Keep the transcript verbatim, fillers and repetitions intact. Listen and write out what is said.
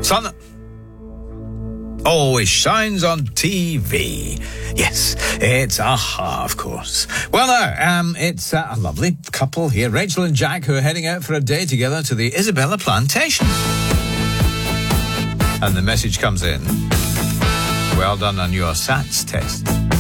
Sun always shines on T V. Yes, it's a-ha, of course. Well, now, um, it's uh, a lovely couple here, Rachel and Jack, who are heading out for a day together to the Isabella Plantation. And the message comes in. Well done on your SATs test.